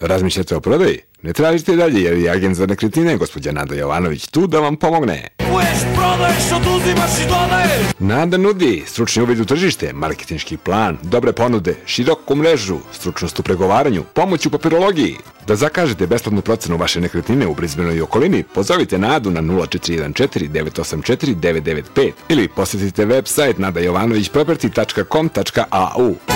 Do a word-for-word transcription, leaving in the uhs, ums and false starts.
Razmišljate o prodaji? Ne tražite dalje jer je agent za nekretnine, gospođa Nada Jovanović, tu da vam pomogne. Kupuješ, prodaješ, oduzimaš i dodaješ. Nada nudi stručni uvid u tržište, marketinški plan, dobre ponude, široku mrežu, stručnost u pregovaranju, pomoć u papirologiji. Da zakažete besplatnu procenu vaše nekretnine u Brisbaneu i okolini, pozovite Nadu na nula četiri jedan četiri devet osam četiri devet devet pet ili posjetite web sajt nada jovanović property tačka com tačka a u.